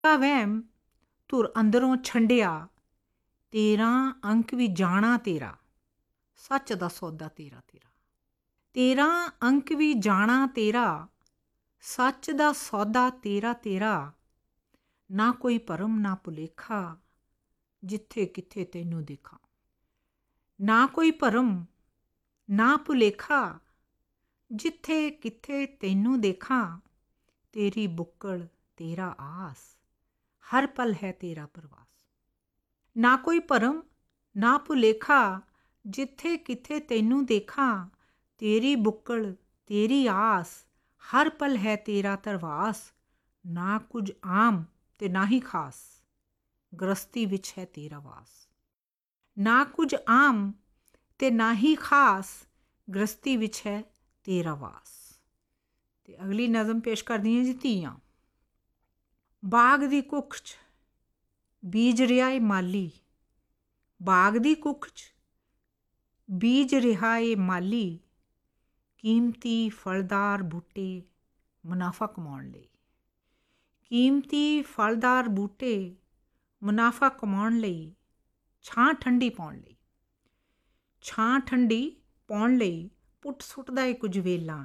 का वहम ਧੁਰ ਅੰਦਰੋਂ ਛੰਡਿਆ, 13 ਅੰਕ ਵੀ ਜਾਣਾ ਤੇਰਾ, ਸੱਚ ਦਾ ਸੌਦਾ ਤੇਰਾ ਤੇਰਾ। 13 ਅੰਕ ਵੀ ਜਾਣਾ ਤੇਰਾ, ਸੱਚ ਦਾ ਸੌਦਾ ਤੇਰਾ ਤੇਰਾ। ਨਾ ਕੋਈ ਭਰਮ ਨਾ ਭੁਲੇਖਾ, ਜਿੱਥੇ ਕਿੱਥੇ ਤੈਨੂੰ ਦੇਖਾਂ। ਨਾ ਕੋਈ ਭਰਮ ਨਾ ਭੁਲੇਖਾ, ਜਿੱਥੇ ਕਿੱਥੇ ਤੈਨੂੰ ਦੇਖਾਂ। ਤੇਰੀ ਬੁੱਕਲ ਤੇਰਾ ਆਸ, ਹਰ ਪਲ ਹੈ ਤੇਰਾ ਪ੍ਰਵਾਸ। ਨਾ ਕੋਈ ਭਰਮ ਨਾ ਭੁਲੇਖਾ, ਜਿੱਥੇ ਕਿੱਥੇ ਤੈਨੂੰ ਦੇਖਾਂ। ਤੇਰੀ ਬੁੱਕਲ ਤੇਰੀ ਆਸ, ਹਰ ਪਲ ਹੈ ਤੇਰਾ ਧਰਵਾਸ। ਨਾ ਕੁਝ ਆਮ ਤੇ ਨਾ ਹੀ ਖਾਸ, ਗ੍ਰਸਤੀ ਵਿੱਚ ਹੈ ਤੇਰਾ ਵਾਸ। ਨਾ ਕੁਝ ਆਮ ਤੇ ਨਾ ਹੀ ਖਾਸ, ਗ੍ਰਸਤੀ ਵਿੱਚ ਹੈ ਤੇਰਾ ਵਾਸ। ਤੇ ਅਗਲੀ ਨਜ਼ਮ ਪੇਸ਼ ਕਰਦੀ ਹਾਂ ਜੀ, ਧੀਆਂ। ਬਾਗ ਦੀ ਕੁੱਖ 'ਚ ਬੀਜ ਰਿਹਾ ਏ ਮਾਲੀ, ਬਾਗ ਦੀ ਕੁੱਖ 'ਚ ਬੀਜ ਰਿਹਾ ਏ ਮਾਲੀ। ਕੀਮਤੀ ਫਲਦਾਰ ਬੂਟੇ ਮੁਨਾਫਾ ਕਮਾਉਣ ਲਈ, ਕੀਮਤੀ ਫਲਦਾਰ ਬੂਟੇ ਮੁਨਾਫਾ ਕਮਾਉਣ ਲਈ। ਛਾਂ ਠੰਡੀ ਪਾਉਣ ਲਈ, ਛਾਂ ਠੰਡੀ ਪਾਉਣ ਲਈ। ਪੁੱਟ ਸੁੱਟਦਾ ਏ ਕੁਝ ਵੇਲਾਂ,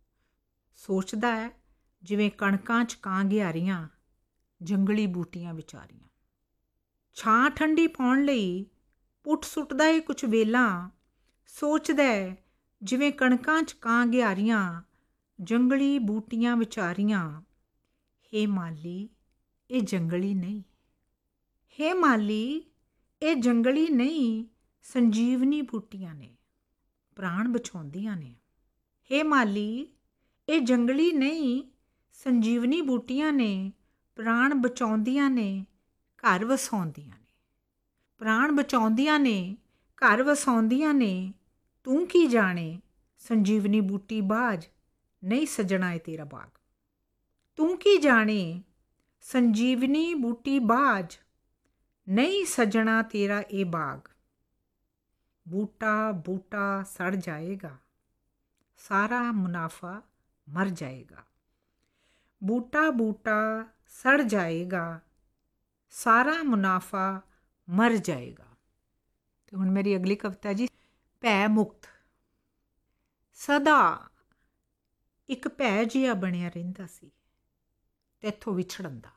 ਸੋਚਦਾ ਹੈ ਜਿਵੇਂ ਕਣਕਾਂ 'ਚ ਕਾਂ ਗਿਆਰੀਆਂ, ਜੰਗਲੀ ਬੂਟੀਆਂ ਵਿਚਾਰੀਆਂ। ਛਾਂ ਠੰਡੀ ਪਾਉਣ ਲਈ ਪੁੱਟ ਸੁੱਟਦਾ ਏ ਕੁਝ ਵੇਲਾਂ, ਸੋਚਦਾ ਜਿਵੇਂ ਕਣਕਾਂ 'ਚ ਕਾਂ ਗਿਆਰੀਆਂ, ਜੰਗਲੀ ਬੂਟੀਆਂ ਵਿਚਾਰੀਆਂ। ਹੇ ਮਾਲੀ ਇਹ ਜੰਗਲੀ ਨਹੀਂ, ਹੇ ਮਾਲੀ ਇਹ ਜੰਗਲੀ ਨਹੀਂ, ਸੰਜੀਵਨੀ ਬੂਟੀਆਂ ਨੇ, ਪ੍ਰਾਣ ਬਚਾਉਂਦੀਆਂ ਨੇ। ਹੇ ਮਾਲੀ ਇਹ ਜੰਗਲੀ ਨਹੀਂ, ਸੰਜੀਵਨੀ ਬੂਟੀਆਂ ਨੇ, ਪ੍ਰਾਣ ਬਚਾਉਂਦੀਆਂ ਨੇ, ਘਰ ਵਸਾਉਂਦੀਆਂ ਨੇ। ਪ੍ਰਾਣ ਬਚਾਉਂਦੀਆਂ ਨੇ, ਘਰ ਵਸਾਉਂਦੀਆਂ ਨੇ। ਤੂੰ ਕੀ ਜਾਣੇ ਸੰਜੀਵਨੀ ਬੂਟੀ ਬਾਝ, ਨਹੀਂ ਸਜਣਾ ਏ ਤੇਰਾ ਬਾਗ। ਤੂੰ ਕੀ ਜਾਣੇ ਸੰਜੀਵਨੀ ਬੂਟੀ ਬਾਝ, ਨਹੀਂ ਸਜਣਾ ਤੇਰਾ ਇਹ ਬਾਗ। ਬੂਟਾ ਬੂਟਾ ਸੜ ਜਾਏਗਾ, ਸਾਰਾ ਮੁਨਾਫਾ ਮਰ ਜਾਏਗਾ। ਬੂਟਾ ਬੂਟਾ ਸੜ ਜਾਏਗਾ, ਸਾਰਾ ਮੁਨਾਫਾ ਮਰ ਜਾਏਗਾ। ਤੇ ਹੁਣ ਮੇਰੀ ਅਗਲੀ ਕਵਿਤਾ ਜੀ, ਭੈ ਮੁਕਤ। ਸਦਾ ਇੱਕ ਭੈ ਜਿਹਾ ਬਣਿਆ ਰਹਿੰਦਾ ਸੀ ਤੈਥੋਂ ਵਿਛੜਨ ਦਾ,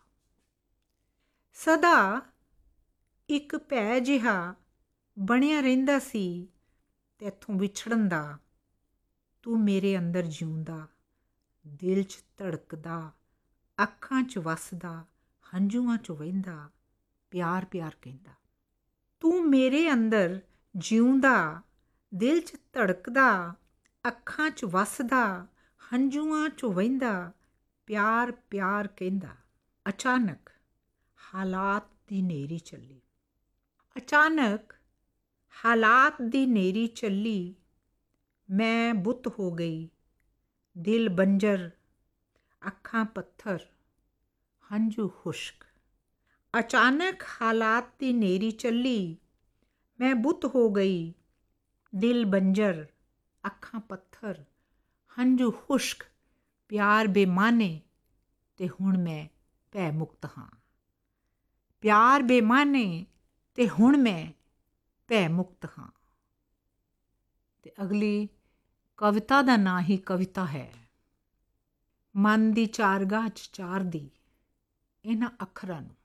ਸਦਾ ਇੱਕ ਭੈ ਜਿਹਾ ਬਣਿਆ ਰਹਿੰਦਾ ਸੀ ਤੈਥੋਂ ਵਿਛੜਨ ਦਾ। ਤੂੰ ਮੇਰੇ ਅੰਦਰ ਜਿਉਂਦਾ, ਦਿਲ 'ਚ ਧੜਕਦਾ, ਅੱਖਾਂ 'ਚ ਵਸਦਾ, ਹੰਝੂਆਂ 'ਚ ਵਹਿੰਦਾ, ਪਿਆਰ ਪਿਆਰ ਕਹਿੰਦਾ। ਤੂੰ ਮੇਰੇ ਅੰਦਰ ਜਿਉਂਦਾ, ਦਿਲ 'ਚ ਧੜਕਦਾ, ਅੱਖਾਂ 'ਚ ਵਸਦਾ, ਹੰਝੂਆਂ 'ਚ ਵਹਿੰਦਾ, ਪਿਆਰ ਪਿਆਰ ਕਹਿੰਦਾ। ਅਚਾਨਕ ਹਾਲਾਤ ਦੀ ਨੇਰੀ ਚੱਲੀ, ਅਚਾਨਕ ਹਾਲਾਤ ਦੀ ਨੇਰੀ ਚੱਲੀ। ਮੈਂ ਬੁੱਤ ਹੋ ਗਈ, ਦਿਲ ਬੰਜਰ, ਅੱਖਾਂ ਪੱਥਰ, ਹੰਝੂ ਖੁਸ਼ਕ। ਅਚਾਨਕ ਹਾਲਾਤ ਦੀ ਨੇਰੀ ਚੱਲੀ, ਮੈਂ ਬੁੱਤ ਹੋ ਗਈ, ਦਿਲ ਬੰਜਰ, ਅੱਖਾਂ ਪੱਥਰ, ਹੰਝੂ ਖੁਸ਼ਕ। ਪਿਆਰ ਬੇਮਾਨੇ ਤੇ ਹੁਣ ਮੈਂ ਭੈ ਮੁਕਤ ਹਾਂ, ਪਿਆਰ ਬੇਮਾਨੇ ਤੇ ਹੁਣ ਮੈਂ ਭੈ ਮੁਕਤ ਹਾਂ। ਤੇ ਅਗਲੀ ਕਵਿਤਾ ਦਾ ਨਾਂ ਹੀ ਕਵਿਤਾ ਹੈ। ਮਨ ਦੀ ਚਾਰਗਾਹ 'ਚ ਚਾਰਦੀ ਇਹਨਾਂ ਅੱਖਰਾਂ ਨੂੰ,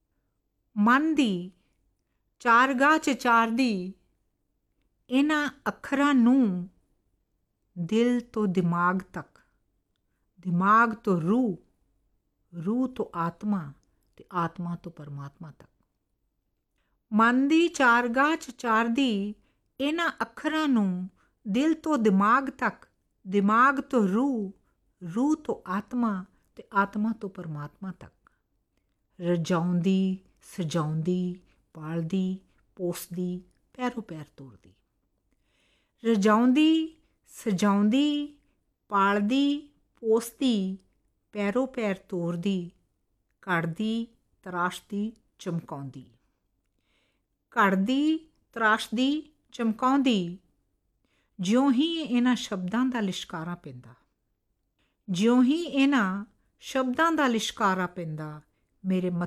ਮਨ ਦੀ ਚਾਰਗਾਹ 'ਚ ਚਾਰਦੀ ਇਹਨਾਂ ਅੱਖਰਾਂ ਨੂੰ। ਦਿਲ ਤੋਂ ਦਿਮਾਗ ਤੱਕ, ਦਿਮਾਗ ਤੋਂ ਰੂਹ, ਰੂਹ ਤੋਂ ਆਤਮਾ ਤੇ ਆਤਮਾ ਤੋਂ ਪਰਮਾਤਮਾ ਤੱਕ। ਮਨ ਦੀ ਚਾਰਗਾਹ 'ਚ ਚਾਰਦੀ ਇਹਨਾਂ ਅੱਖਰਾਂ ਨੂੰ। ਦਿਲ ਤੋਂ ਦਿਮਾਗ ਤੱਕ, ਦਿਮਾਗ ਤੋਂ ਰੂਹ, ਰੂਹ ਤੋਂ ਆਤਮਾ ਤੇ ਆਤਮਾ ਤੋਂ ਪਰਮਾਤਮਾ ਤੱਕ। ਰਜਾਉਂਦੀ ਸਜਾਉਂਦੀ, ਪਾਲਦੀ ਪੋਸਦੀ, ਪੈਰੋਂ ਪੈਰ ਤੋਰਦੀ। ਰਜਾਉਂਦੀ ਸਜਾਉਂਦੀ, ਪਾਲਦੀ ਪੋਸਦੀ, ਪੈਰੋਂ ਪੈਰ ਤੋਰਦੀ। ਘੜਦੀ ਤਰਾਸ਼ਦੀ ਚਮਕਾਉਂਦੀ, ਘੜਦੀ ਤਰਾਸ਼ਦੀ ਚਮਕਾਉਂਦੀ। ਜਿਉਂ ਹੀ ਇਹਨਾਂ ਸ਼ਬਦਾਂ ਦਾ ਲਿਸ਼ਕਾਰਾ ਪੈਂਦਾ, ਜਿਉਂ ਹੀ ਇਹਨਾਂ ਸ਼ਬਦਾਂ ਦਾ ਲਿਸ਼ਕਾਰਾ ਪੈਂਦਾ, ਮੇਰੇ